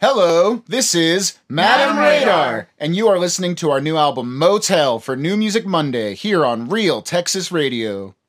Hello, this is Madam Radar, and you are listening to our new album Motel for New Music Monday here on Real Texas Radio.